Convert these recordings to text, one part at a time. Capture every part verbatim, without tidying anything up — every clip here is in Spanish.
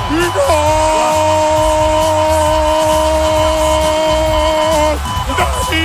¡Y gol! ¡Dani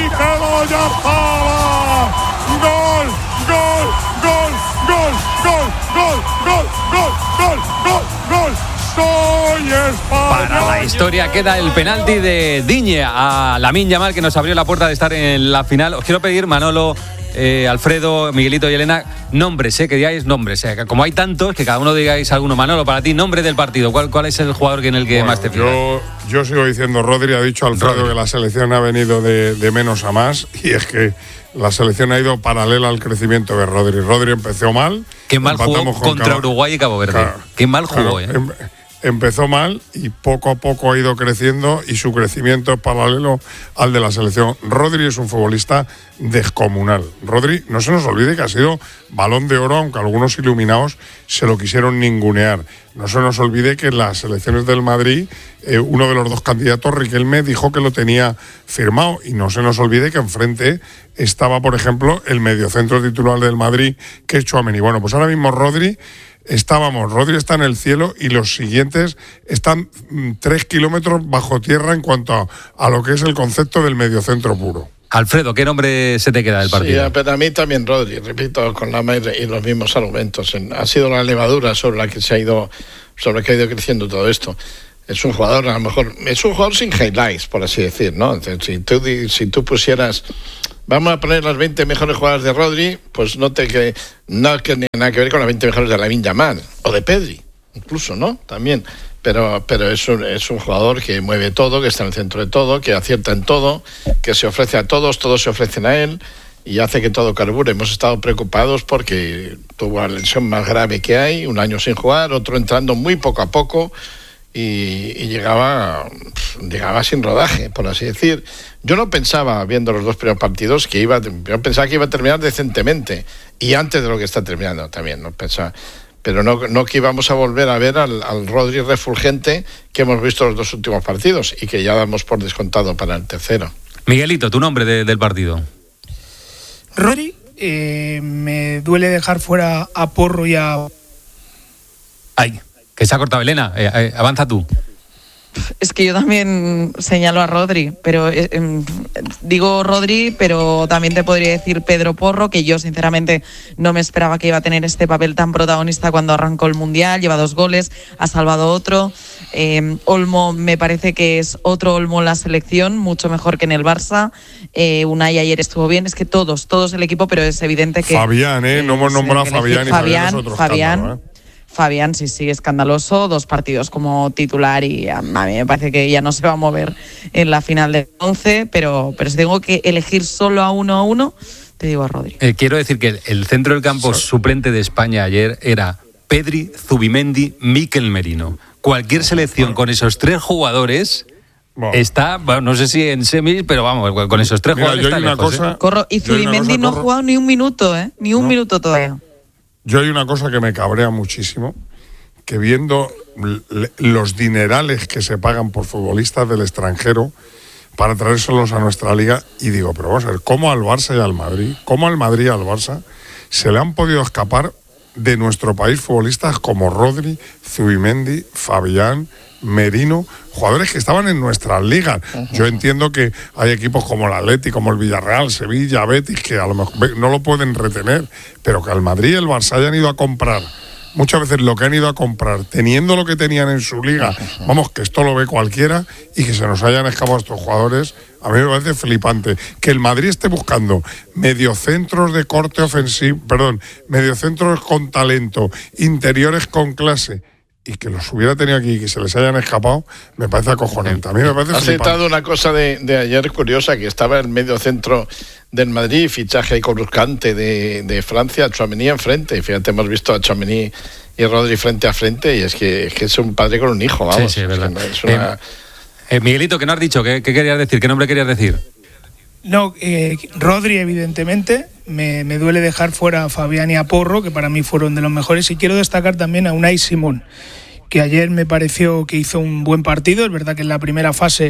Oyarzabal! ¡Gol! ¡Gol! ¡Gol! ¡Gol! ¡Gol! ¡Gol! ¡Gol! ¡Gol! ¡Gol! ¡Gol! ¡Gol! ¡Soy España! Para la historia queda el penalti de Digne a Lamine Yamal, que nos abrió la puerta de estar en la final. Os quiero pedir, Manolo, eh, Alfredo, Miguelito y Elena, nombres, eh, que digáis nombres. Eh, como hay tantos, que cada uno digáis alguno. Manolo, para ti, nombre del partido. ¿Cuál, cuál es el jugador en el que bueno, más te fijas? Yo, yo sigo diciendo, Rodri ha dicho Alfredo Rodri. que la selección ha venido de, de menos a más, y es que la selección ha ido paralela al crecimiento de Rodri. Rodri empezó mal. Qué mal jugó contra Cabo, Uruguay y Cabo Verde. Claro, Qué mal jugó, claro, eh. Em, Empezó mal y poco a poco ha ido creciendo, y su crecimiento es paralelo al de la selección. Rodri es un futbolista descomunal. Rodri, no se nos olvide que ha sido Balón de Oro, aunque algunos iluminados se lo quisieron ningunear. No se nos olvide que en las selecciones del Madrid, eh, uno de los dos candidatos, Riquelme, dijo que lo tenía firmado. Y no se nos olvide que enfrente estaba, por ejemplo, el mediocentro titular del Madrid, que es Tchouaméni. Bueno, pues ahora mismo Rodri... Estábamos, Rodri está en el cielo y los siguientes están mm, tres kilómetros bajo tierra en cuanto a, a lo que es el concepto del mediocentro puro. Alfredo, ¿qué nombre se te queda del partido? Sí, pero a mí también Rodri, repito, con la y los mismos argumentos. Ha sido la levadura sobre la que se ha ido, sobre la que ha ido creciendo todo esto. Es un jugador, a lo mejor, es un jugador sin highlights, por así decir, ¿no? Si tú, si tú pusieras, vamos a poner las veinte mejores jugadas de Rodri, pues no te que no tiene nada que ver con las veinte mejores de Lamine Yamal o de Pedri, incluso, ¿no? También. Pero, pero es un, es un jugador que mueve todo, que está en el centro de todo, que acierta en todo, que se ofrece a todos, todos se ofrecen a él y hace que todo carbure. Hemos estado preocupados porque tuvo la lesión más grave que hay, un año sin jugar, otro entrando muy poco a poco. Y, y llegaba llegaba sin rodaje, por así decir. Yo no pensaba, viendo los dos primeros partidos, que iba, yo pensaba que iba a terminar decentemente, y antes de lo que está terminando también, no pensaba, pero no, no que íbamos a volver a ver al, al Rodri refulgente que hemos visto los dos últimos partidos y que ya damos por descontado para el tercero. Miguelito, tu nombre de, del partido. Rodri, eh, me duele dejar fuera a Porro y a... Ay, que se ha cortado Elena, eh, eh, avanza tú. Es que yo también señalo a Rodri, pero eh, eh, digo Rodri, pero también te podría decir Pedro Porro, que yo sinceramente no me esperaba que iba a tener este papel tan protagonista cuando arrancó el Mundial. Lleva dos goles, ha salvado otro. Eh, Olmo me parece que es otro Olmo en la selección, mucho mejor que en el Barça. Eh, Unai ayer estuvo bien, es que todos, todos el equipo, pero es evidente que... Fabián, ¿eh? No hemos nombrado a Fabián. Y Fabián, Fabián, es otro Fabián escándalo, ¿eh? Fabián, sí, sí, escandaloso, dos partidos como titular y a, a mí me parece que ya no se va a mover en la final de once, pero, pero si tengo que elegir solo a uno a uno, te digo a Rodri. Eh, quiero decir que el centro del campo sí. suplente de España ayer era Pedri, Zubimendi, Mikel Merino. Cualquier selección bueno. con esos tres jugadores... Bueno. Está, bueno, no sé si en semis, pero vamos, con esos tres Mira, jugadores está una lejos, cosa, ¿eh? Corro, y Zubimendi no ha jugado ni un minuto, ¿eh? Ni un no. minuto todavía. Yo hay una cosa que me cabrea muchísimo, que viendo los dinerales que se pagan por futbolistas del extranjero para traérselos a nuestra liga, y digo, pero vamos a ver, ¿cómo al Barça y al Madrid, cómo al Madrid y al Barça se le han podido escapar de nuestro país futbolistas como Rodri, Zubimendi, Fabián, Merino, jugadores que estaban en nuestras ligas? Uh-huh. Yo entiendo que hay equipos como el Atleti, como el Villarreal, Sevilla, Betis, que a lo mejor no lo pueden retener, pero que al Madrid y el Barça hayan ido a comprar muchas veces lo que han ido a comprar, teniendo lo que tenían en su liga, vamos, que esto lo ve cualquiera, y que se nos hayan escapado estos jugadores, a mí me parece flipante. Que el Madrid esté buscando mediocentros de corte ofensivo, perdón, mediocentros con talento, interiores con clase, y que los hubiera tenido aquí y que se les hayan escapado, me parece acojonante. A mí me parece Has flipante. citado una cosa de, de ayer curiosa, que estaba el medio centro del Madrid, fichaje coruscante de, de Francia, Tchouaméni enfrente. Fíjate, hemos visto a Tchouaméni y Rodri frente a frente, y es que es, que es un padre con un hijo, vamos. Sí, sí, es verdad. Es una... eh, eh, Miguelito, ¿qué no has dicho? ¿Qué, qué querías decir? ¿Qué nombre querías decir? No, eh, Rodri, evidentemente. Me, me duele dejar fuera a Fabián y a Porro, que para mí fueron de los mejores, y quiero destacar también a Unai Simón, que ayer me pareció que hizo un buen partido. Es verdad que en la primera fase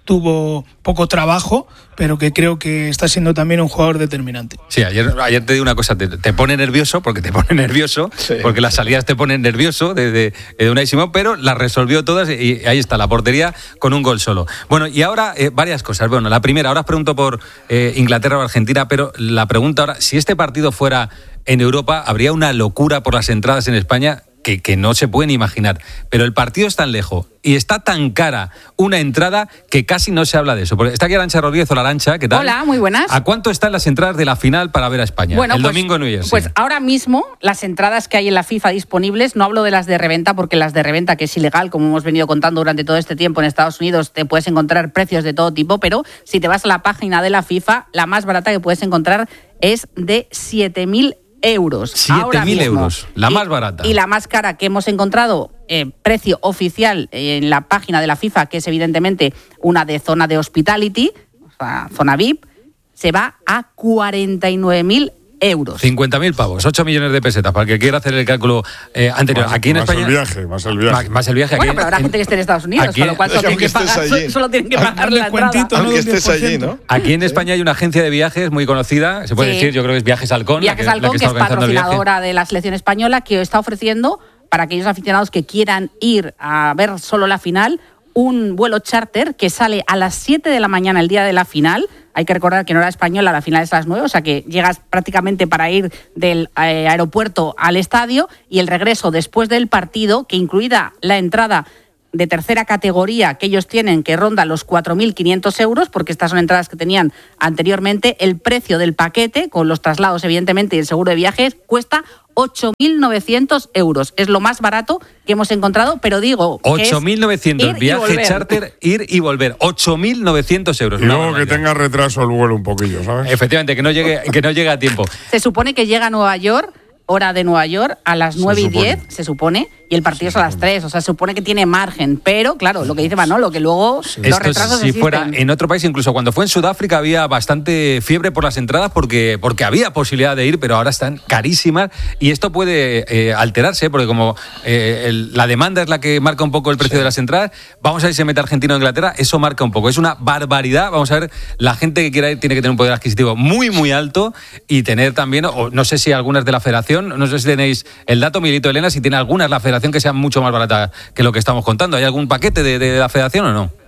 tuvo poco trabajo, pero que creo que está siendo también un jugador determinante. Sí, ayer, ayer te digo una cosa, te, te pone nervioso, porque te pone nervioso, sí. porque las salidas te ponen nervioso de, de, de Unai Simón, pero las resolvió todas y ahí está, la portería con un gol solo. Bueno, y ahora eh, varias cosas. Bueno, la primera, ahora os pregunto por eh, Inglaterra o Argentina, pero la pregunta ahora, si este partido fuera en Europa, habría una locura por las entradas en España que, que no se pueden imaginar. Pero el partido es tan lejos y está tan cara una entrada que casi no se habla de eso. Porque está aquí Arantxa Rodríguez. Hola, Arantxa, ¿qué tal? Hola, muy buenas. ¿A cuánto están las entradas de la final para ver a España? Bueno, el pues, domingo en New Jersey. Pues ahora mismo las entradas que hay en la FIFA disponibles, no hablo de las de reventa, porque las de reventa, que es ilegal, como hemos venido contando durante todo este tiempo en Estados Unidos, te puedes encontrar precios de todo tipo, pero si te vas a la página de la FIFA, la más barata que puedes encontrar es de siete mil euros. siete mil euros, la más barata. Y la más cara que hemos encontrado, eh, precio oficial eh, en la página de la FIFA, que es evidentemente una de zona de hospitality, o sea, zona V I P, se va a cuarenta y nueve mil euros. cincuenta mil pavos, ocho millones de pesetas, para el que quiera hacer el cálculo eh, anterior. Más, aquí en más España... el viaje, más el viaje. Más, más el viaje. Bueno, aquí, pero habrá en, gente que esté en Estados Unidos, aquí, con lo cual solo tienen, que pagar, solo, solo tienen que pagar la entrada. Aunque estés allí, ¿no? Aquí en España hay una agencia de viajes muy conocida, se puede sí. decir, yo creo que es Viajes Halcón. Viajes la que, Halcón, la que, que está es patrocinadora de la selección española, que está ofreciendo para aquellos aficionados que quieran ir a ver solo la final, un vuelo charter que sale a las siete de la mañana el día de la final. Hay que recordar que en hora española la final es a las nueve, o sea que llegas prácticamente para ir del eh, aeropuerto al estadio, y el regreso después del partido, que incluida la entrada de tercera categoría que ellos tienen, que ronda los cuatro mil quinientos euros, porque estas son entradas que tenían anteriormente. El precio del paquete, con los traslados evidentemente y el seguro de viajes, cuesta ocho mil novecientos euros. Es lo más barato que hemos encontrado, pero digo... ocho mil novecientos, viaje charter, ir y volver. ocho mil novecientos euros. Y luego que tenga retraso el vuelo un poquillo, ¿sabes? Efectivamente, que no llegue, que no llegue a tiempo. Se supone que llega a Nueva York, hora de Nueva York, a las nueve y diez, se supone, y el partido es a las tres, o sea, se supone que tiene margen, pero claro, lo que dice Manolo, que luego sí. los retrasos si existen. Fuera en otro país, incluso cuando fue en Sudáfrica, había bastante fiebre por las entradas porque, porque había posibilidad de ir, pero ahora están carísimas, y esto puede eh, alterarse, porque como eh, el, la demanda es la que marca un poco el precio sí. de las entradas. Vamos a ver si se mete Argentina o Inglaterra, eso marca un poco, es una barbaridad. Vamos a ver, la gente que quiera ir tiene que tener un poder adquisitivo muy, muy alto, y tener también, o no sé si algunas de la federación, no sé si tenéis el dato, Miguelito, Elena, si tiene algunas la federación que sean mucho más barata que lo que estamos contando. ¿Hay algún paquete de, de la federación o no?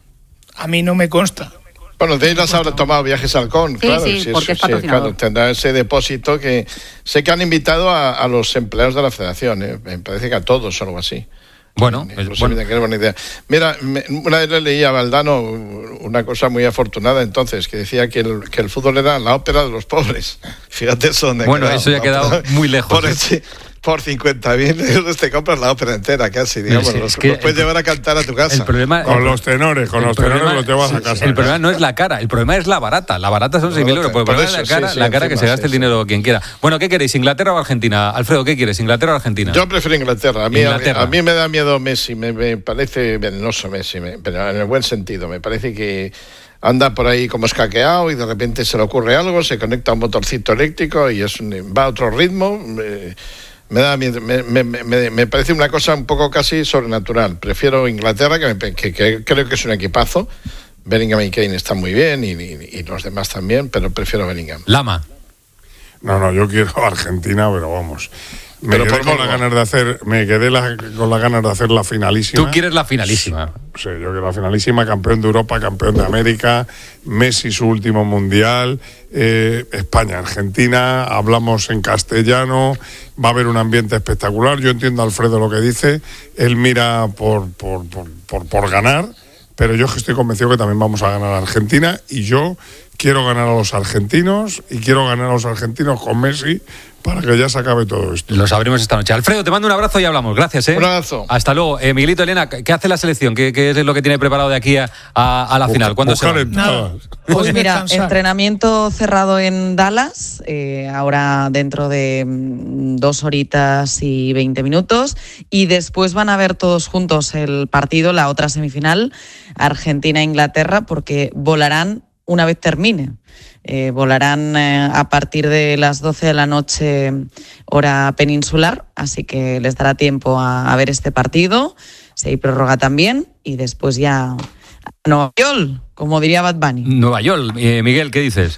A mí no me consta. Bueno, de ellas habrá tomado Viajes Halcón, sí, claro. Sí, sí, porque sí, es patrocinador. Claro, tendrá ese depósito que sé que han invitado a, a los empleados de la federación, ¿eh? Me parece que a todos o algo así. Bueno, no es, sé, bueno. qué buena idea. Mira, me, una vez le leí a Valdano una cosa muy afortunada entonces, que decía que el, que el fútbol era la ópera de los pobres. Fíjate eso donde Bueno, ha quedado, eso ya ha quedado ópera, muy lejos. Por, ¿eh? el, por cincuenta mil euros te compras la ópera entera casi, digamos. Sí, los, que los puedes el, llevar a cantar a tu casa. El problema, con el, los tenores, con los problema, tenores los llevas sí, a casa. El problema no es la cara, el problema es la barata. La barata son seis mil euros. Por, por el problema eso, es la cara, sí, sí, la cara encima, que se gaste sí, el dinero sí. quien quiera. Bueno, ¿qué queréis? ¿Inglaterra o Argentina? Alfredo, ¿qué quieres? ¿Inglaterra o Argentina? Yo prefiero Inglaterra. A mí, Inglaterra. A, a mí me da miedo Messi, me, me parece venenoso Messi, me, pero en el buen sentido. Me parece que anda por ahí como escaqueado y de repente se le ocurre algo, se conecta a un motorcito eléctrico y es un, va a otro ritmo. Me, me da miedo, me, me, me, me parece una cosa un poco casi sobrenatural. Prefiero Inglaterra, que, me, que, que creo que es un equipazo. Bellingham y Kane están muy bien y, y, y los demás también, pero prefiero Bellingham. Lama. No, no, yo quiero Argentina, pero vamos. Me pero quedé por con las ganas de hacer, me quedé la, con las ganas de hacer la finalísima. Tú quieres la finalísima. Sí, yo quiero la finalísima, campeón de Europa, campeón de América, Messi su último mundial, eh, España, Argentina, hablamos en castellano, va a haber un ambiente espectacular. Yo entiendo a Alfredo lo que dice, él mira por, por, por, por, por ganar, pero yo estoy convencido que también vamos a ganar a Argentina, y yo quiero ganar a los argentinos, y quiero ganar a los argentinos con Messi, para que ya se acabe todo esto. Lo sabremos esta noche. Alfredo, te mando un abrazo y hablamos. Gracias, ¿eh? Un abrazo. Hasta luego. Eh, Miguelito, Elena, ¿qué hace la selección? ¿Qué, qué es lo que tiene preparado de aquí a, a, a la Busca, final? ¿Cuándo se va? Nada. Pues mira, entrenamiento cerrado en Dallas, eh, ahora dentro de mm, dos horitas y veinte minutos, y después van a ver todos juntos el partido, la otra semifinal, Argentina-Inglaterra, porque volarán una vez termine. Eh, volarán eh, a partir de las doce de la noche hora peninsular, así que les dará tiempo a, a ver este partido, si hay prórroga también, y después ya a Nueva York, como diría Bad Bunny. Nueva York. Eh, Miguel, ¿qué dices?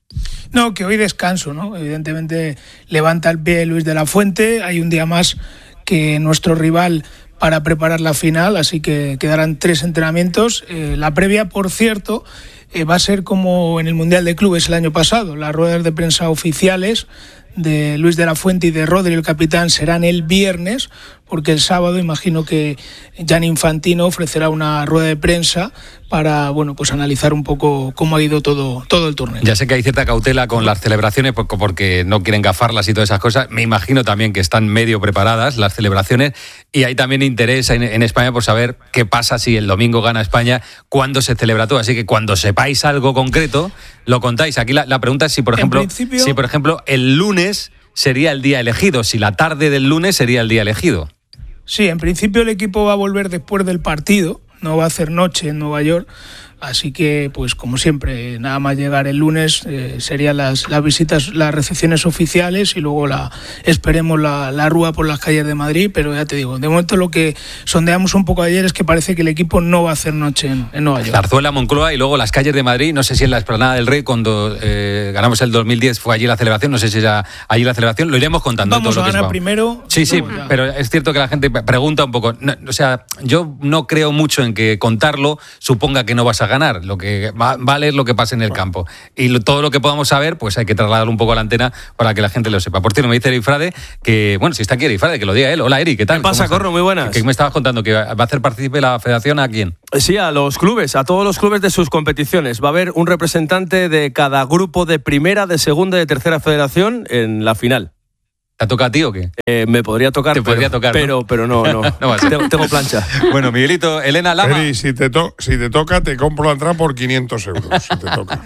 No, que hoy descanso, ¿no? Evidentemente levanta el pie Luis de la Fuente, hay un día más que nuestro rival para preparar la final, así que quedarán tres entrenamientos. Eh, la previa, por cierto, eh, va a ser como en el Mundial de Clubes el año pasado. Las ruedas de prensa oficiales de Luis de la Fuente y de Rodri, el capitán, serán el viernes, porque el sábado imagino que Gianni Infantino ofrecerá una rueda de prensa para, bueno, pues analizar un poco cómo ha ido todo, todo el torneo. Ya sé que hay cierta cautela con las celebraciones porque no quieren gafarlas y todas esas cosas. Me imagino también que están medio preparadas las celebraciones y hay también interés en, en España por saber qué pasa si el domingo gana España, cuándo se celebra todo. Así que cuando sepáis algo concreto, lo contáis. Aquí la, la pregunta es si, por ejemplo, principio... si, por ejemplo, el lunes sería el día elegido, si la tarde del lunes sería el día elegido. Sí, en principio el equipo va a volver después del partido, no va a hacer noche en Nueva York, así que, pues como siempre, nada más llegar el lunes eh, serían las, las visitas, las recepciones oficiales y luego la esperemos la, la rúa por las calles de Madrid, pero ya te digo, de momento lo que sondeamos un poco ayer es que parece que el equipo no va a hacer noche en, en Nueva York. Zarzuela, Moncloa y luego las calles de Madrid, no sé si en la Explanada del Rey, cuando eh, ganamos el dos mil diez fue allí la celebración, no sé si era allí la celebración, lo iremos contando. Vamos todo a lo ganar que primero. Sí, sí, pero es cierto que la gente pregunta un poco, no, o sea, yo no creo mucho en que contarlo suponga que no vas a ganar, lo que va, vale es lo que pasa en el campo. Y lo, todo lo que podamos saber, pues hay que trasladarlo un poco a la antena para que la gente lo sepa. Por cierto, me dice Eric Frade que, bueno, si está aquí Eric Frade, que lo diga él. Hola, Eric, ¿qué tal? ¿Qué pasa, Corro? Muy buenas. ¿Qué me estabas contando? ¿Que va a hacer partícipe la federación a quién? Sí, a los clubes, a todos los clubes de sus competiciones. Va a haber un representante de cada grupo de primera, de segunda y de tercera federación en la final. ¿Te toca a ti o qué? Eh, me podría tocar, Te pero, podría tocar, pero, ¿no? pero no, no. no tengo, tengo plancha. Bueno, Miguelito, Elena Lama. Eri, si te, to- si te toca, te compro la entrada por quinientos euros, si te toca.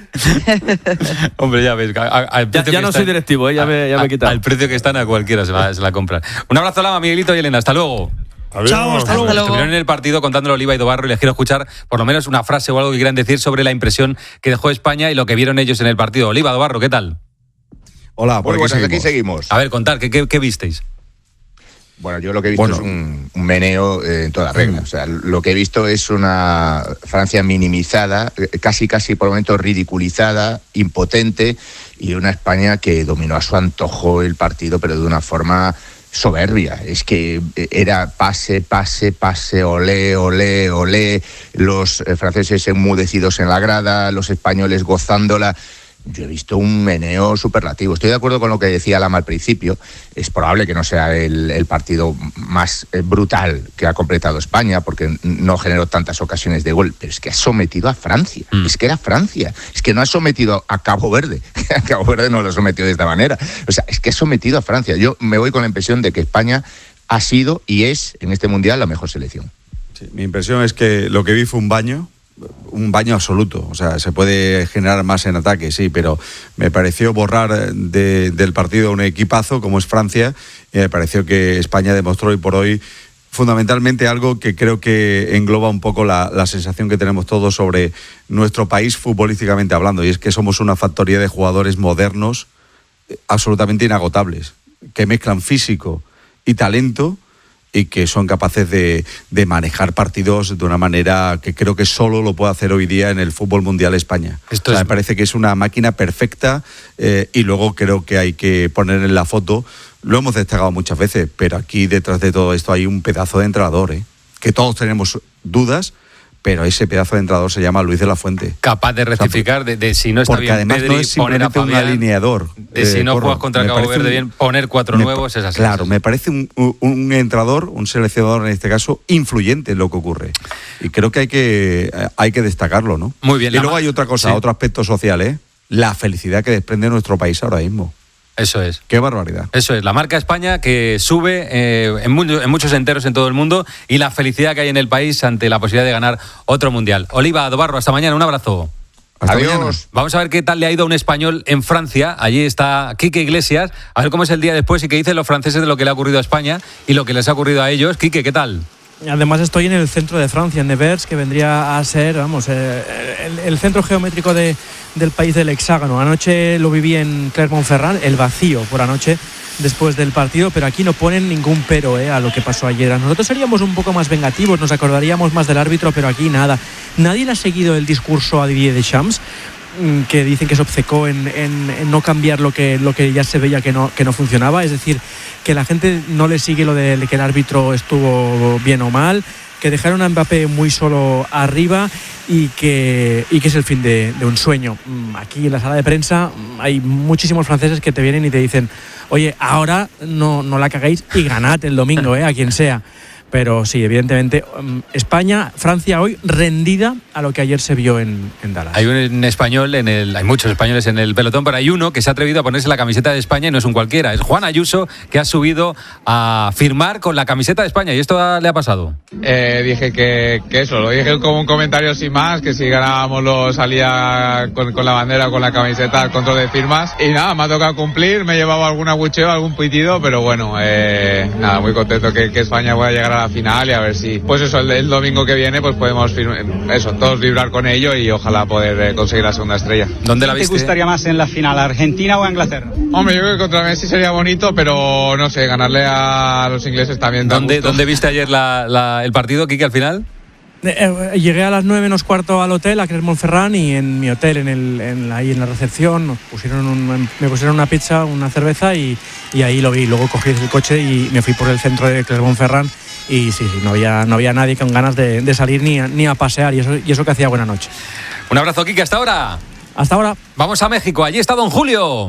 Hombre, ya ves. A, a, a ya ya no están, soy directivo, ¿eh? ya, a, me, ya me he quitado. Al precio que están a cualquiera se la, se la compran. Un abrazo, Lama, Miguelito y Elena. Hasta luego. Adiós. Chao, hasta luego. Estuvieron en el partido contándolo Oliva y Dobarro y les quiero escuchar por lo menos una frase o algo que quieran decir sobre la impresión que dejó España y lo que vieron ellos en el partido. Oliva, Dobarro, ¿qué tal? Hola, por Muy aquí, buenas, seguimos. aquí seguimos. A ver, contar, ¿qué, qué, qué visteis? Bueno, yo lo que he visto Bueno. es un, un meneo eh, en toda regla. O sea, lo que he visto es una Francia minimizada, eh, casi casi por momentos ridiculizada, impotente, y una España que dominó a su antojo el partido, pero de una forma soberbia. Es que era pase, pase, pase, olé, olé, olé, los eh, franceses enmudecidos en la grada, los españoles gozándola. Yo he visto un meneo superlativo. Estoy de acuerdo con lo que decía Lama al principio. Es probable que no sea el, el partido más brutal que ha completado España, porque no generó tantas ocasiones de gol, pero es que ha sometido a Francia. Mm. Es que era Francia. Es que no ha sometido a Cabo Verde. A Cabo Verde no lo sometió de esta manera. O sea, es que ha sometido a Francia. Yo me voy con la impresión de que España ha sido y es, en este Mundial, la mejor selección. Sí, mi impresión es que lo que vi fue un baño, un baño absoluto. O sea, se puede generar más en ataque, sí, pero me pareció borrar de, del partido un equipazo como es Francia, y me pareció que España demostró hoy por hoy fundamentalmente algo que creo que engloba un poco la, la sensación que tenemos todos sobre nuestro país futbolísticamente hablando, y es que somos una factoría de jugadores modernos absolutamente inagotables, que mezclan físico y talento y que son capaces de, de manejar partidos de una manera que creo que solo lo puede hacer hoy día en el fútbol mundial España. Esto o sea, es... Me parece que es una máquina perfecta, eh, y luego creo que hay que poner en la foto, lo hemos destacado muchas veces, pero aquí detrás de todo esto hay un pedazo de entrenador, ¿eh? Que todos tenemos dudas, pero ese pedazo de entrenador se llama Luis de la Fuente. Capaz de rectificar, o sea, de, de si no está porque bien además Pedri, no es poner a simplemente Fabián, un alineador. De eh, si no juegas contra Cabo Verde un, bien, poner cuatro me, nuevos es así. Claro, es así. Me parece un, un, un entrenador, un seleccionador en este caso, influyente en lo que ocurre. Y creo que hay que, hay que destacarlo, ¿no? Muy bien. Y luego hay otra cosa, sí. Otro aspecto social, ¿eh? La felicidad que desprende nuestro país ahora mismo. Eso es. Qué barbaridad. Eso es, la marca España que sube eh, en, mu- en muchos enteros en todo el mundo y la felicidad que hay en el país ante la posibilidad de ganar otro mundial. Oliva, Dobarro, hasta mañana, un abrazo. Hasta Adiós. mañana. Vamos a ver qué tal le ha ido a un español en Francia. Allí está Quique Iglesias. A ver cómo es el día después y qué dicen los franceses de lo que le ha ocurrido a España y lo que les ha ocurrido a ellos. Quique, ¿qué tal? Además estoy en el centro de Francia, en Nevers, que vendría a ser, vamos, eh, el, el centro geométrico de, del país del hexágono. Anoche lo viví en Clermont-Ferrand, el vacío por anoche después del partido, pero aquí no ponen ningún pero eh, a lo que pasó ayer. Nosotros seríamos un poco más vengativos, nos acordaríamos más del árbitro, pero aquí nada. Nadie le ha seguido el discurso a Didier Deschamps, que dicen que se obcecó en, en, en no cambiar lo que, lo que ya se veía que no, que no funcionaba. Es decir, que la gente no le sigue lo de que el árbitro estuvo bien o mal, que dejaron a Mbappé muy solo arriba y que, y que es el fin de, de un sueño. Aquí en la sala de prensa hay muchísimos franceses que te vienen y te dicen: oye, ahora no, no la cagáis y ganad el domingo, eh, a quien sea. Pero sí, evidentemente, España, Francia hoy rendida a lo que ayer se vio en, en Dallas. Hay un español, en el, hay muchos españoles en el pelotón, pero hay uno que se ha atrevido a ponerse la camiseta de España y no es un cualquiera. Es Juan Ayuso, que ha subido a firmar con la camiseta de España. ¿Y esto le ha pasado? Eh, dije que, que eso, lo dije como un comentario sin más, que si ganábamos lo salía con, con la bandera o con la camiseta al control de firmas. Y nada, me ha tocado cumplir, me he llevado algún abucheo, algún pitido, pero bueno, eh, nada, muy contento que, que España pueda llegar a la final y a ver si, pues eso, el, el domingo que viene pues podemos eso, todos vibrar con ello y ojalá poder eh, conseguir la segunda estrella. ¿Dónde la viste? ¿Te gustaría más en la final, Argentina o Inglaterra? Hombre, yo creo que contra Messi sería bonito, pero no sé, ganarle a los ingleses también da ¿Dónde, gusto. ¿Dónde viste ayer la, la, el partido, Quique, al final? Eh, llegué a las nueve menos cuarto al hotel, a Clermont-Ferrand, y en mi hotel, en el, en, ahí en la recepción, nos pusieron un, me pusieron una pizza, una cerveza y, y ahí lo vi. Luego cogí el coche y me fui por el centro de Clermont-Ferrand y sí, sí, no había, no había nadie con ganas de, de salir ni a, ni a pasear y eso, y eso que hacía buena noche. Un abrazo, Quique, hasta ahora. Hasta ahora. Vamos a México, allí está don Julio.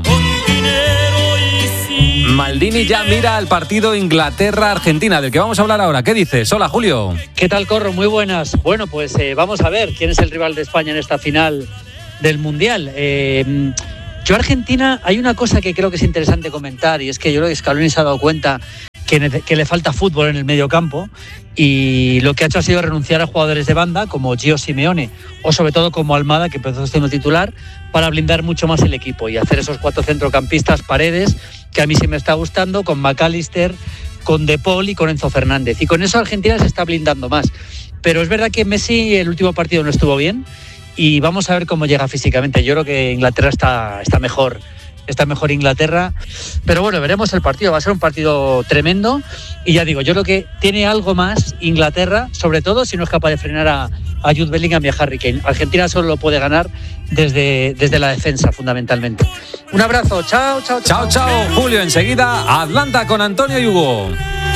Maldini ya mira al partido Inglaterra-Argentina, del que vamos a hablar ahora. ¿Qué dices? Hola, Julio. ¿Qué tal, Corro? Muy buenas. Bueno, pues eh, vamos a ver quién es el rival de España en esta final del Mundial. Eh, yo, Argentina, hay una cosa que creo que es interesante comentar, y es que yo creo que Scaloni se ha dado cuenta que, que le falta fútbol en el medio campo, y lo que ha hecho ha sido renunciar a jugadores de banda como Gio Simeone o sobre todo como Almada, que empezó siendo titular, para blindar mucho más el equipo y hacer esos cuatro centrocampistas Paredes, que a mí sí me está gustando, con McAllister, con De Paul y con Enzo Fernández, y con eso Argentina se está blindando más. Pero es verdad que Messi el último partido no estuvo bien y vamos a ver cómo llega físicamente. Yo creo que Inglaterra está, está mejor está mejor Inglaterra, pero bueno, veremos el partido, va a ser un partido tremendo y ya digo, yo creo que tiene algo más Inglaterra, sobre todo si no es capaz de frenar a, a Jude Bellingham y a Harry Kane. Argentina solo lo puede ganar desde, desde la defensa, fundamentalmente. Un abrazo, chao, chao, chao. Chao, chao, Julio. Enseguida, Atlanta con Antonio y Hugo.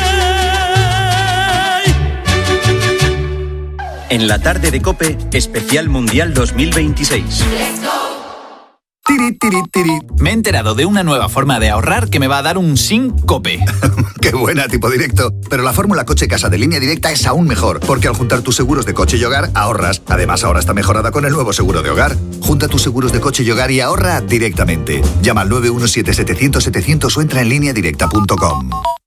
En la tarde de COPE, especial Mundial dos mil veintiséis. Tiri, tiri, tiri. Me he enterado de una nueva forma de ahorrar que me va a dar un SINCOPE. ¡Qué buena, tipo directo! Pero la fórmula Coche Casa de Línea Directa es aún mejor, porque al juntar tus seguros de coche y hogar, ahorras. Además, ahora está mejorada con el nuevo seguro de hogar. Junta tus seguros de coche y hogar y ahorra directamente. Llama al nueve uno siete, setecientos, setecientos o entra en línea directa punto com.